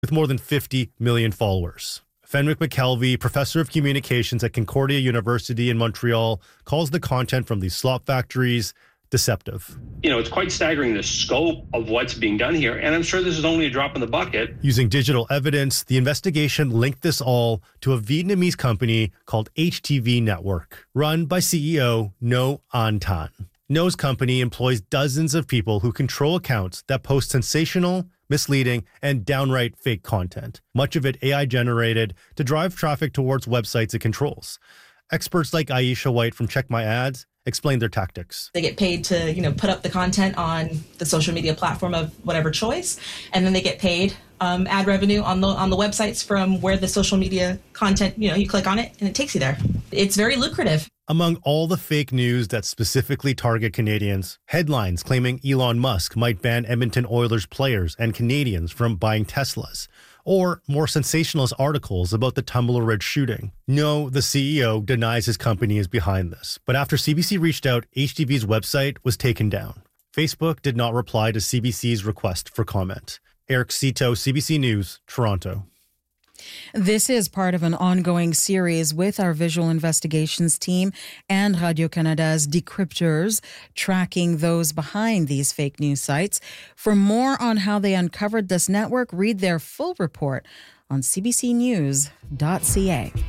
with more than 50 million followers. Fenwick McKelvey, professor of communications at Concordia University in Montreal, calls the content from these slop factories deceptive. It's quite staggering, the scope of what's being done here, and I'm sure this is only a drop in the bucket. Using digital evidence, the investigation linked this all to a Vietnamese company called HTV Network, run by CEO No An Tan. No's company employs dozens of people who control accounts that post sensational, misleading, and downright fake content, much of it AI-generated to drive traffic towards websites it controls. Experts like Aisha White from Check My Ads explain their tactics. They get paid to, put up the content on the social media platform of whatever choice, and then they get paid ad revenue on the websites from where the social media content, you click on it and it takes you there. It's very lucrative. Among all the fake news that specifically target Canadians, headlines claiming Elon Musk might ban Edmonton Oilers players and Canadians from buying Teslas, or more sensationalist articles about the Tumbler Ridge shooting. No, the CEO denies his company is behind this, but after CBC reached out, HTV's website was taken down. Facebook did not reply to CBC's request for comment. Eric Cito, CBC News, Toronto. This is part of an ongoing series with our visual investigations team and Radio-Canada's decryptors, tracking those behind these fake news sites. For more on how they uncovered this network, read their full report on cbcnews.ca.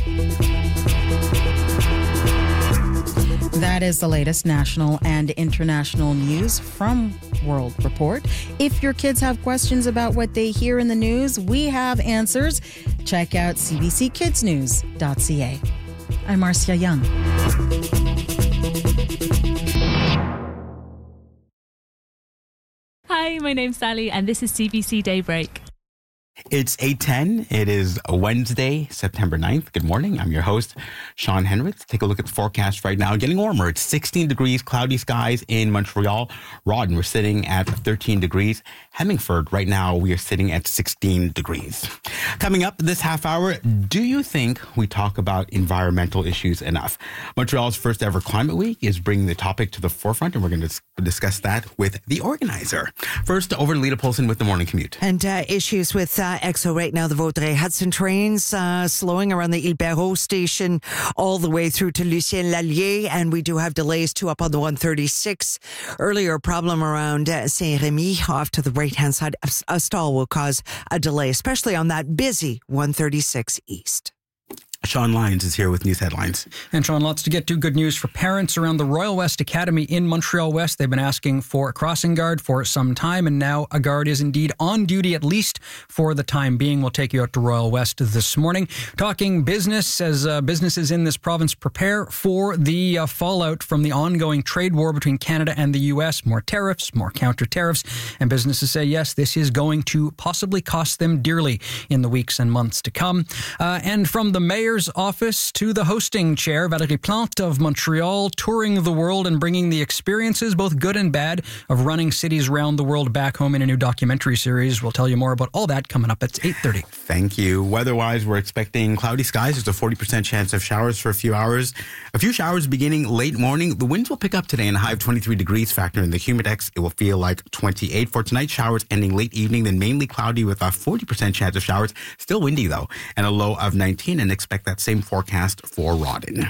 That is the latest national and international news from World Report. If your kids have questions about what they hear in the news, we have answers. Check out cbckidsnews.ca. I'm Marcia Young. Hi, my name's Sally, and this is CBC Daybreak. It's 8:10. It is Wednesday, September 9th. Good morning. I'm your host, Sean Henricks. Take a look at the forecast right now. Getting warmer. It's 16 degrees, cloudy skies in Montreal. Rawdon, we're sitting at 13 degrees. Hemmingford, right now, we are sitting at 16 degrees. Coming up this half hour, do you think we talk about environmental issues enough? Montreal's first ever Climate Week is bringing the topic to the forefront, and we're going to discuss that with the organizer. First, over to Lita Polson with the morning commute. And issues with EXO right now, the Vaudreuil-Hudson trains slowing around the Ile-Barreau station all the way through to Lucien Lallier, and we do have delays too up on the 136. Earlier, a problem around Saint-Rémy off to the right-hand side. A stall will cause a delay, especially on that busy 136 East. Sean Lyons is here with news headlines. And Sean, lots to get to. Good news for parents around the Royal West Academy in Montreal West. They've been asking for a crossing guard for some time, and now a guard is indeed on duty, at least for the time being. We'll take you out to Royal West this morning. Talking business as businesses in this province prepare for the fallout from the ongoing trade war between Canada and the U.S. More tariffs, more counter tariffs, and businesses say, yes, this is going to possibly cost them dearly in the weeks and months to come. And from the mayor's office to the hosting chair, Valérie Plante of Montreal, touring the world and bringing the experiences, both good and bad, of running cities around the world back home in a new documentary series. We'll tell you more about all that coming up at 8:30. Thank you. Weather-wise, we're expecting cloudy skies. There's a 40% chance of showers for a few hours. A few showers beginning late morning. The winds will pick up today in a high of 23 degrees. Factor in the humidex, it will feel like 28. For tonight, showers ending late evening, then mainly cloudy with a 40% chance of showers. Still windy, though, and a low of 19, and expect that same forecast for Rawdon.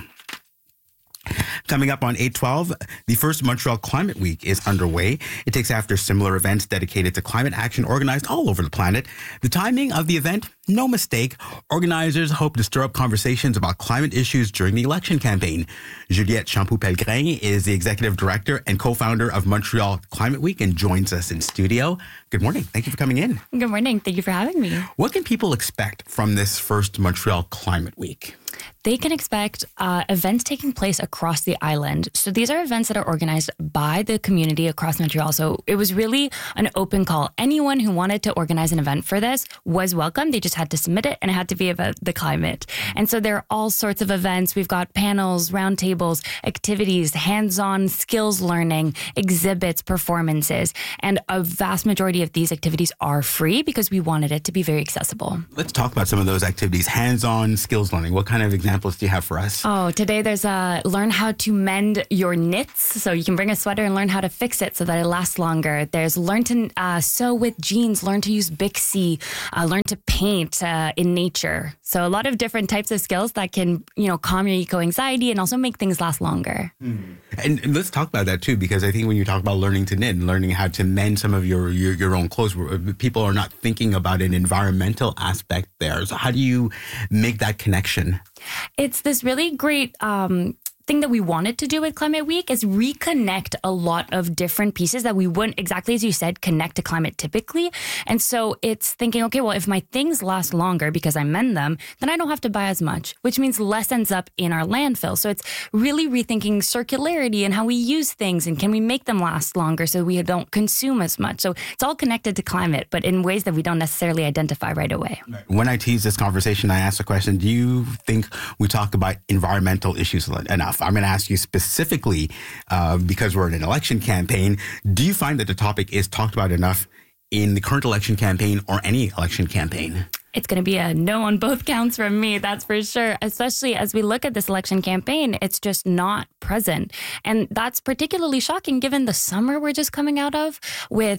Coming up on 8:12, the first Montreal Climate Week is underway. It takes after similar events dedicated to climate action organized all over the planet. The timing of the event, no mistake. Organizers hope to stir up conversations about climate issues during the election campaign. Juliette Champoux-Pellegrin is the executive director and co-founder of Montreal Climate Week and joins us in studio. Good morning. Thank you for coming in. Good morning. Thank you for having me. What can people expect from this first Montreal Climate Week? They can expect events taking place across the island. So these are events that are organized by the community across Montreal. So it was really an open call. Anyone who wanted to organize an event for this was welcome. They just had to submit it, and it had to be about the climate. And so there are all sorts of events. We've got panels, roundtables, activities, hands-on skills learning, exhibits, performances. And a vast majority of these activities are free because we wanted it to be very accessible. Let's talk about some of those activities. Hands-on skills learning. What kind of examples do you have for us? Oh, today there's a learn how to mend your knits. So you can bring a sweater and learn how to fix it so that it lasts longer. There's learn to sew with jeans, learn to use Bixby, learn to paint in nature. So a lot of different types of skills that can, calm your eco-anxiety and also make things last longer. And let's talk about that too, because I think when you talk about learning to knit and learning how to mend some of your own clothes, people are not thinking about an environmental aspect there. So how do you make that connection? It's this really great thing that we wanted to do with Climate Week is reconnect a lot of different pieces that we wouldn't, exactly as you said, connect to climate typically. And so it's thinking, okay, well, if my things last longer because I mend them, then I don't have to buy as much, which means less ends up in our landfill. So it's really rethinking circularity and how we use things and can we make them last longer so we don't consume as much. So it's all connected to climate, but in ways that we don't necessarily identify right away. When I tease this conversation, I ask the question, do you think we talk about environmental issues enough? I'm going to ask you specifically, because we're in an election campaign, do you find that the topic is talked about enough in the current election campaign or any election campaign? It's going to be a no on both counts from me, that's for sure. Especially as we look at this election campaign, it's just not present. And that's particularly shocking given the summer we're just coming out of with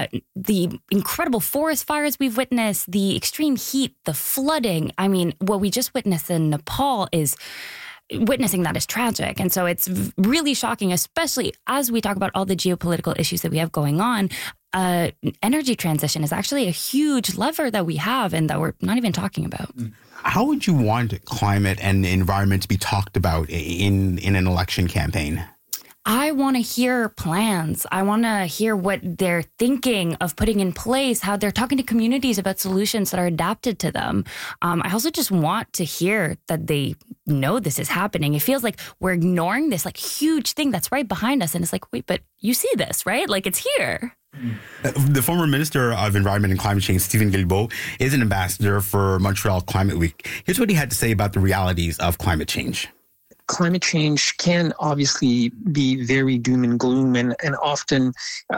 the incredible forest fires we've witnessed, the extreme heat, the flooding. I mean, what we just witnessed in Nepal is... witnessing that is tragic. And so it's really shocking, especially as we talk about all the geopolitical issues that we have going on. Energy transition is actually a huge lever that we have and that we're not even talking about. How would you want climate and environment to be talked about in an election campaign? I want to hear plans. I want to hear what they're thinking of putting in place, how they're talking to communities about solutions that are adapted to them. I also just want to hear that they know this is happening. It feels like we're ignoring this huge thing that's right behind us. And it's like, wait, but you see this, right? It's here. The former Minister of Environment and Climate Change, Stephen Guilbeault, is an ambassador for Montreal Climate Week. Here's what he had to say about the realities of climate change. Climate change can obviously be very doom and gloom, and often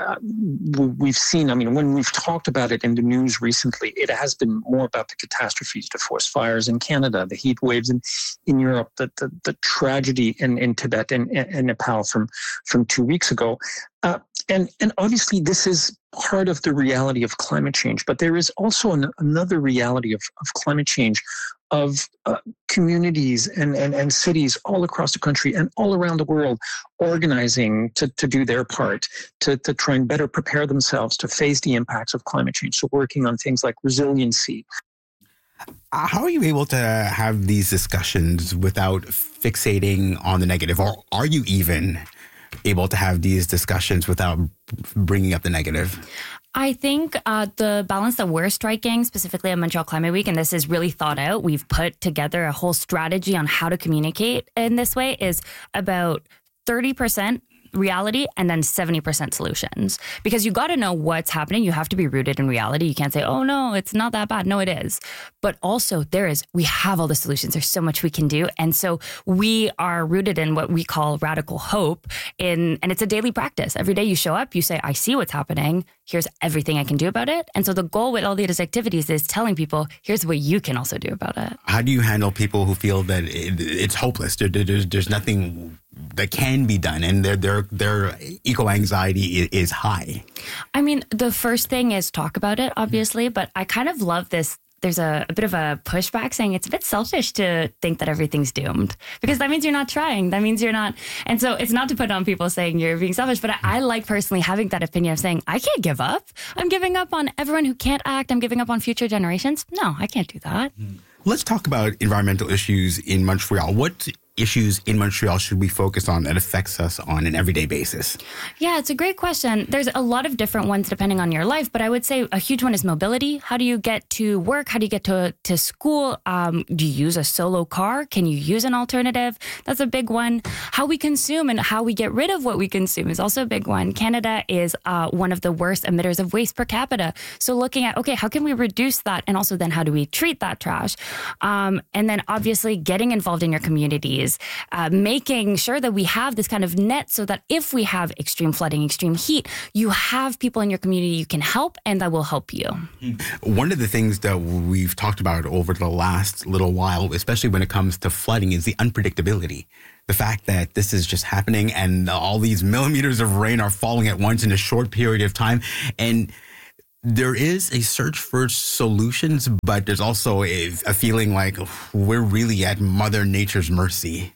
we've seen, when we've talked about it in the news recently, it has been more about the catastrophes, the forest fires in Canada, the heat waves in Europe, the tragedy in Tibet and Nepal from 2 weeks ago. And obviously this is part of the reality of climate change, but there is also another reality of climate change, of communities and cities all across the country and all around the world organizing to do their part, to try and better prepare themselves to face the impacts of climate change. So working on things like resiliency. How are you able to have these discussions without fixating on the negative? Or are you even able to have these discussions without bringing up the negative? I think the balance that we're striking, specifically at Montreal Climate Week, and this is really thought out, we've put together a whole strategy on how to communicate in this way, is about 30% reality and then 70% solutions. Because you got to know what's happening. You have to be rooted in reality. You can't say, oh no, it's not that bad. No, it is. But also we have all the solutions. There's so much we can do. And so we are rooted in what we call radical hope and it's a daily practice. Every day you show up, you say, I see what's happening. Here's everything I can do about it. And so the goal with all these activities is telling people, here's what you can also do about it. How do you handle people who feel that it's hopeless? There's nothing that can be done, and their eco-anxiety is high? The first thing is talk about it, obviously, but I kind of love this. There's a bit of a pushback saying it's a bit selfish to think that everything's doomed, because that means you're not trying. That means you're not. And so it's not to put on people saying you're being selfish, but I like personally having that opinion of saying, I can't give up. I'm giving up on everyone who can't act. I'm giving up on future generations. No, I can't do that. Let's talk about environmental issues in Montreal. What issues in Montreal should we focus on that affects us on an everyday basis? Yeah, it's a great question. There's a lot of different ones depending on your life, but I would say a huge one is mobility. How do you get to work? How do you get to school? Do you use a solo car? Can you use an alternative? That's a big one. How we consume and how we get rid of what we consume is also a big one. Canada is one of the worst emitters of waste per capita. So looking at, okay, how can we reduce that? And also then how do we treat that trash? And then obviously getting involved in your communities, is making sure that we have this kind of net so that if we have extreme flooding, extreme heat, you have people in your community you can help and that will help you. One of the things that we've talked about over the last little while, especially when it comes to flooding, is the unpredictability. The fact that this is just happening and all these millimeters of rain are falling at once in a short period of time. And there is a search for solutions, but there's also a feeling like we're really at Mother Nature's mercy.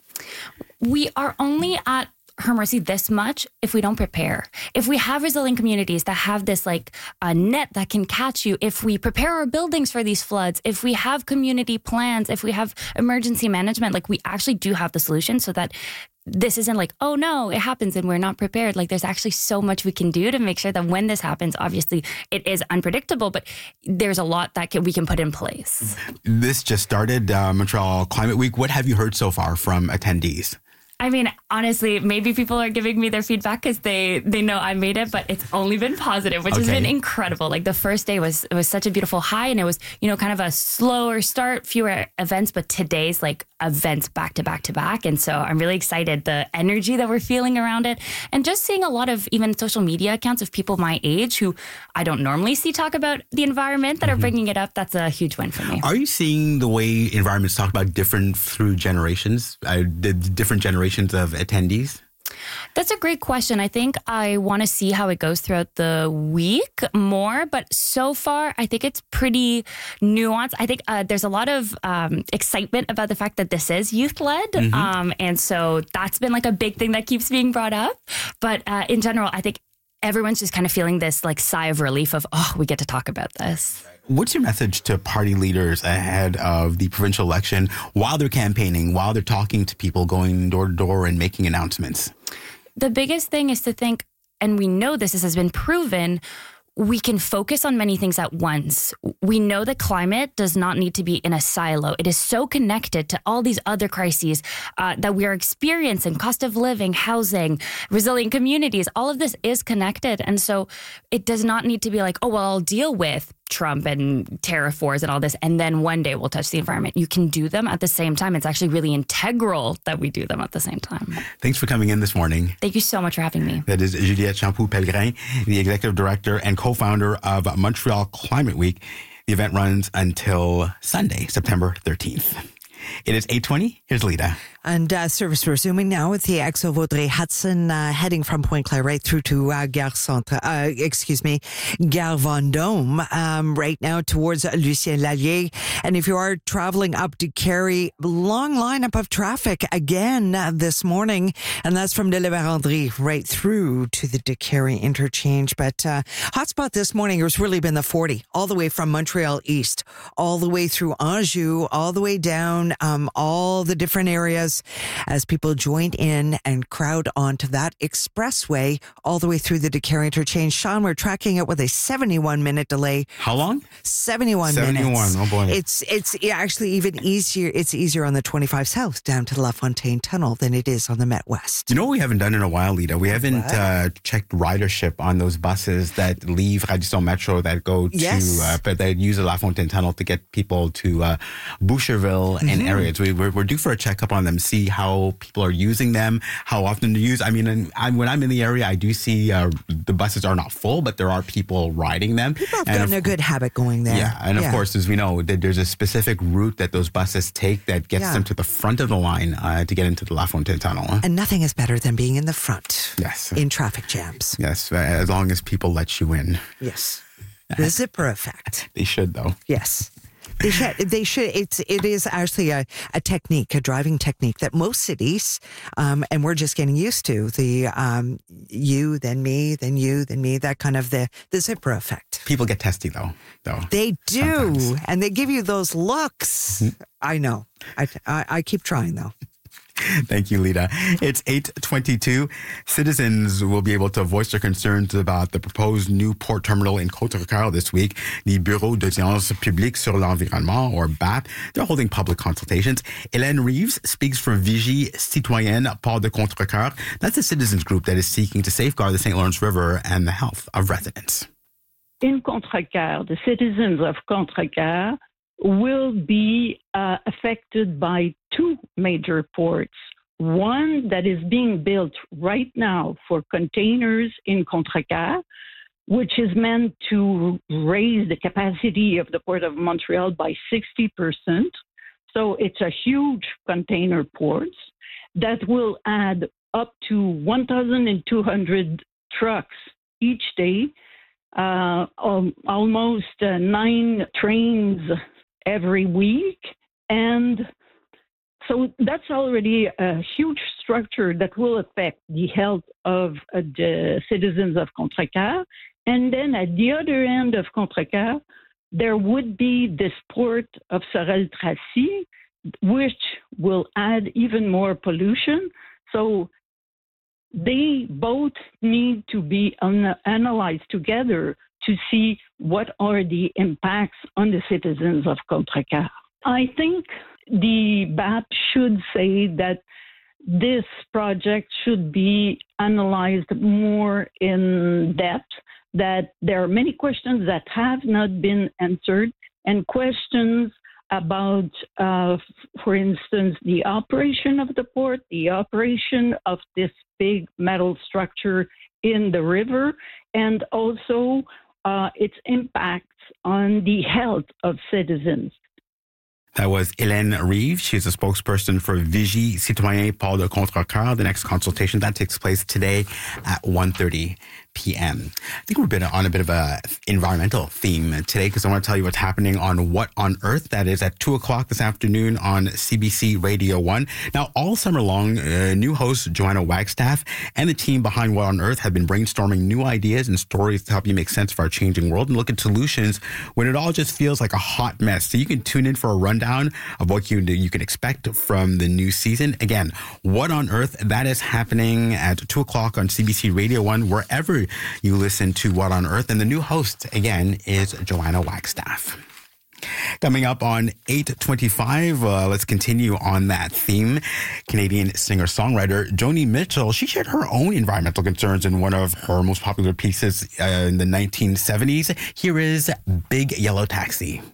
We are only at her mercy this much if we don't prepare. If we have resilient communities that have this like a net that can catch you, if we prepare our buildings for these floods, if we have community plans, if we have emergency management, like we actually do have the solution so that this isn't like, oh no, it happens and we're not prepared. Like there's actually so much we can do to make sure that when this happens, obviously it is unpredictable, but there's a lot that we can put in place. This just started, Montreal Climate Week. What have you heard so far from attendees? I mean, honestly, maybe people are giving me their feedback because they know I made it, but it's only been positive, which has been incredible. Like the first day was such a beautiful high, and it was, kind of a slower start, fewer events, but today's like events back to back to back. And so I'm really excited, the energy that we're feeling around it, and just seeing a lot of even social media accounts of people my age who I don't normally see talk about the environment that are bringing it up. That's a huge win for me. Are you seeing the way environment's talked about different through generations, the different generations of attendees? That's a great question. I think I want to see how it goes throughout the week more, but so far I think it's pretty nuanced. I think there's a lot of excitement about the fact that this is youth-led. And so that's been like a big thing that keeps being brought up. But in general, I think everyone's just kind of feeling this like sigh of relief of, we get to talk about this. What's your message to party leaders ahead of the provincial election while they're campaigning, while they're talking to people, going door to door and making announcements? The biggest thing is to think, and we know this has been proven, we can focus on many things at once. We know that climate does not need to be in a silo. It is so connected to all these other crises that we are experiencing, cost of living, housing, resilient communities. All of this is connected. And so it does not need to be like, I'll deal with Trump and tariff wars and all this, and then one day we'll touch the environment. You can do them at the same time. It's actually really integral that we do them at the same time. Thanks for coming in this morning. Thank you so much for having me. That is Juliette Champoux-Pellegrin, the executive director and co-founder of Montreal Climate Week. The event runs until Sunday, September 13th. It is 8:20. Here's Lita. And service resuming now with the EXO Vaudreuil-Hudson heading from Pointe-Claire right through to Gare Vendôme, right now towards Lucien Lallier. And if you are traveling up to Carey, long lineup of traffic again this morning. And that's from de la Vérendrye right through to the de Carey interchange. But hotspot this morning has really been the 40, all the way from Montreal East, all the way through Anjou, all the way down, all the different areas as people joined in and crowd onto that expressway all the way through the de Carey interchange. Sean, we're tracking it with a 71-minute delay. How long? 71 minutes. 71, oh boy. It's actually even easier. It's easier on the 25 South down to La Fontaine Tunnel than it is on the Met West. You know what we haven't done in a while, Lita? We haven't checked ridership on those buses that leave Radisson Metro that go to, but that use the La Fontaine Tunnel to get people to Boucherville and areas. We're due for a checkup on them, see how people are using them, how often they use. I mean, when I'm in the area, I do see the buses are not full, but there are people riding them. People have gotten a good habit going there. Yeah, and of course, as we know, there's a specific route that those buses take that gets them to the front of the line to get into the La Fontaine Tunnel. And nothing is better than being in the front. Yes. In traffic jams. Yes, as long as people let you in. Yes. The zipper effect. They should, though. Yes. They should. It is actually a technique, a driving technique that most cities, and we're just getting used to the you, then me, then you, then me, that kind of the zipper effect. People get testy though. They do, sometimes. And they give you those looks. I know. I keep trying though. Thank you, Lita. It's 8:22. Citizens will be able to voice their concerns about the proposed new port terminal in Contrecoeur this week. The Bureau d'audience publique sur l'environnement, or BAP, they're holding public consultations. Hélène Reeves speaks for Vigie Citoyenne Port de Contrecoeur. That's a citizens group that is seeking to safeguard the St. Lawrence River and the health of residents. In Contrecoeur, the citizens of Contrecoeur will be affected by two major ports. One that is being built right now for containers in Contrecoeur, which is meant to raise the capacity of the Port of Montreal by 60%. So it's a huge container port that will add up to 1,200 trucks each day, almost 9 trains every week. And so that's already a huge structure that will affect the health of the citizens of Contrecoeur. And then at the other end of Contrecoeur, there would be this port of Sorel-Tracy, which will add even more pollution. So they both need to be analyzed together to see what are the impacts on the citizens of Contrecoeur. I think the BAP should say that this project should be analyzed more in depth, that there are many questions that have not been answered, and questions about, for instance, the operation of the port, the operation of this big metal structure in the river, and also its impacts on the health of citizens. That was Hélène Reeves. She's a spokesperson for Vigie Citoyen Port de Contrecoeur. The next consultation, that takes place today at 1:30 p.m. I think we're on a bit of a environmental theme today, because I want to tell you what's happening on What on Earth. That is at 2 o'clock this afternoon on CBC Radio 1. Now, all summer long, new host Joanna Wagstaff and the team behind What on Earth have been brainstorming new ideas and stories to help you make sense of our changing world and look at solutions when it all just feels like a hot mess. So you can tune in for a rundown of what you can expect from the new season. Again, What on Earth, that is happening at 2 o'clock on CBC Radio 1, wherever you listen to What on Earth. And the new host, again, is Joanna Wagstaff. Coming up on 8:25, let's continue on that theme. Canadian singer-songwriter Joni Mitchell, she shared her own environmental concerns in one of her most popular pieces in the 1970s. Here is Big Yellow Taxi.